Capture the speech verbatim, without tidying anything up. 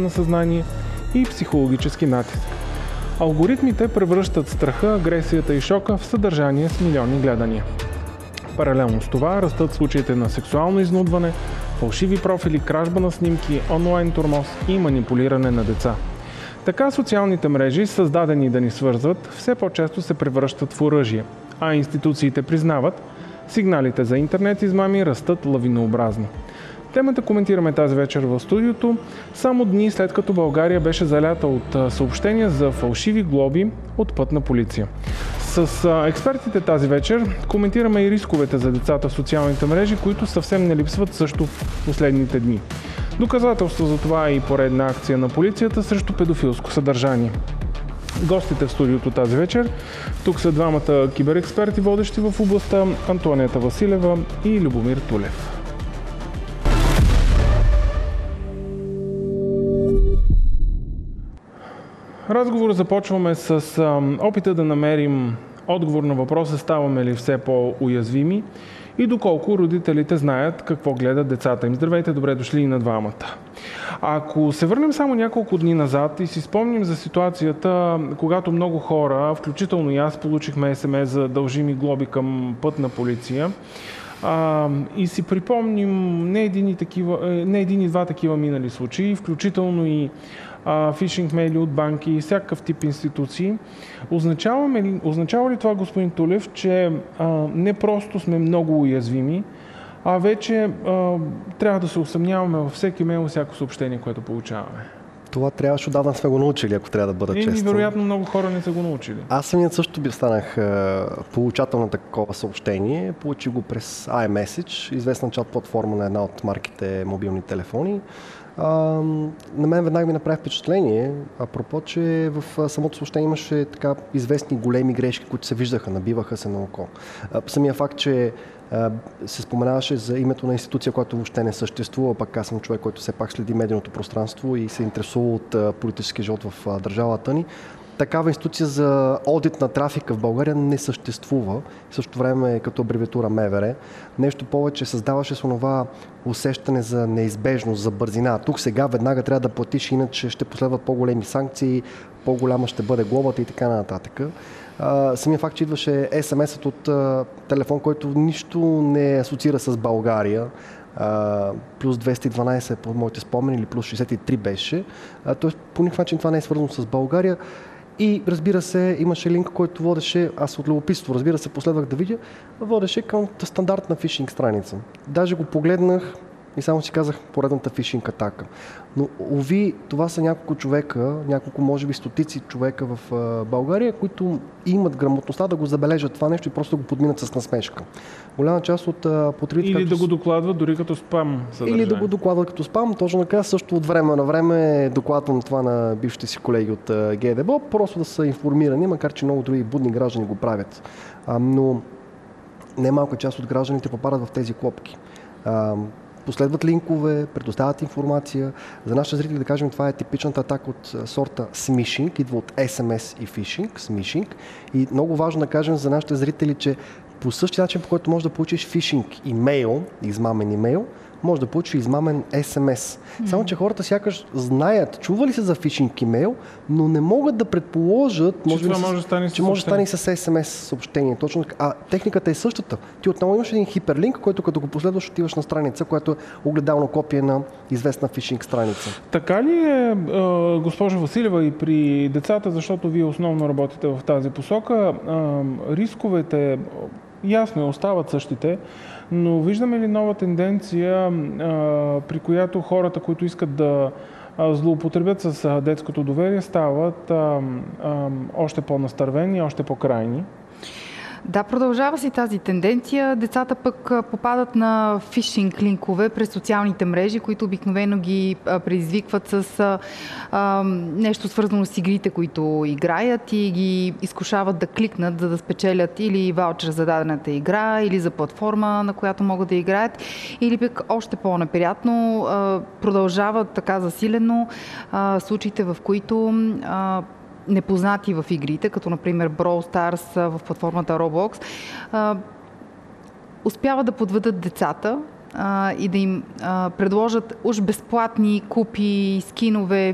на съзнание и психологически натиск. Алгоритмите превръщат страха, агресията и шока в съдържание с милиони гледания. Паралелно с това растат случаите на сексуално изнудване, фалшиви профили, кражба на снимки, онлайн тормоз и манипулиране на деца. Така социалните мрежи, създадени да ни свързват, все по-често се превръщат в оръжие, а институциите признават, сигналите за интернет измами растат лавинообразно. Темата коментираме тази вечер в студиото, само дни след като България беше залята от съобщения за фалшиви глоби от Пътна полиция. С експертите тази вечер коментираме и рисковете за децата в социалните мрежи, които съвсем не липсват също в последните дни. Доказателство за това е и поредна акция на полицията срещу педофилско съдържание. Гостите в студиото тази вечер, тук са двамата киберексперти, водещи в областта, Антоанета Василева и Любомир Тулев. Разговор започваме с а, опита да намерим отговор на въпроса ставаме ли все по-уязвими и доколко родителите знаят какво гледат децата им. Здравейте, добре дошли и на двамата. Ако се върнем само няколко дни назад и си спомним за ситуацията, когато много хора, включително и аз, получихме ес ем ес за дължими глоби към Пътна полиция, а, и си припомним не един и, такива, не един и два такива минали случаи, включително и фишинг мейли от банки и всякакъв тип институции. Означава ли, означава ли това, господин Тулев, че а, не просто сме много уязвими, а вече а, трябва да се усъмняваме във всеки мейл, всяко съобщение, което получаваме? Това трябваше отдавна сме го научили, ако трябва да бъда честен. И вероятно много хора не са го научили. Аз самият също би станах а, получател на такова съобщение. Получих го през iMessage, известна чат платформа на една от марките мобилни телефони. А, на мен веднага ми направи впечатление, апропо, че в самото съобщение имаше така известни големи грешки, които се виждаха, набиваха се на око. А, самия факт, че а, се споменаваше за името на институция, която въобще не съществува, пък аз съм човек, който все пак следи медийното пространство и се интересува от а, политическия живот в а, държавата ни. Такава институция за одит на трафика в България не съществува. В същото време като абревиатура М В Р. Нещо повече създаваше с онова усещане за неизбежност, за бързина. Тук сега веднага трябва да платиш, иначе ще последват по-големи санкции, по-голяма ще бъде глобата и така нататък. Самия факт, че идваше ес ем ес-ът от а, телефон, който нищо не асоциира с България, Uh, плюс двеста и дванадесет по моите спомени или плюс шейсет и три беше. Uh, тоест по никакъв начин това не е свързано с България. И разбира се, имаше линк, който водеше, аз от любопитство, разбира се, последвах да видя, водеше към стандартна фишинг страница. Даже го погледнах и само си казах поредната фишинг атака. Но, уви, това са няколко човека, няколко, може би стотици човека в а, България, които имат грамотността да го забележат това нещо и просто го подминат с насмешка. Голяма част от а, потребителите... Или да го докладват дори като спам съдържание. Или да го докладват като спам. Точно така, също от време на време докладвам това на бившите си колеги от а, Ге Де Бо, просто да са информирани, макар че много други будни граждани го правят. А, но немалка част от гражданите попадат в тези клопки. А, Последват линкове, предоставят информация. За нашите зрители, да кажем, това е типичната атака от сорта смишинг, идва от ес ем ес и фишинг, смишинг. И много важно да кажем за нашите зрители, че по същия начин, по който можеш да получиш фишинг имейл, измамен имейл, може да получиш измамен ес ем ес. Mm-hmm. Само, че хората сякаш знаят, чували се за фишинг имейл, но не могат да предположат, че може, това с, може да стане, че може да стане с ес ем ес съобщение. Точно така. А техниката е същата. Ти отново имаш един хиперлинк, който като го последваш, отиваш на страница, която е огледално копие на известна фишинг страница. Така ли е, госпожо Василева, и при децата, защото вие основно работите в тази посока, рисковете ясно е, остават същите, но виждаме ли нова тенденция, а, при която хората, които искат да а, злоупотребят с детското доверие, стават а, а, още по-настървени, още по-крайни? Да, продължава си тази тенденция. Децата пък попадат на фишинг линкове през социалните мрежи, които обикновено ги предизвикват с а, нещо свързано с игрите, които играят и ги изкушават да кликнат, за да спечелят или ваучер за дадената игра, или за платформа, на която могат да играят, или пък още по-неприятно а, продължават така засилено а, случаите, в които а, непознати в игрите, като например Brawl Stars в платформата Roblox, успяват да подведат децата и да им предложат уж безплатни купи, скинове,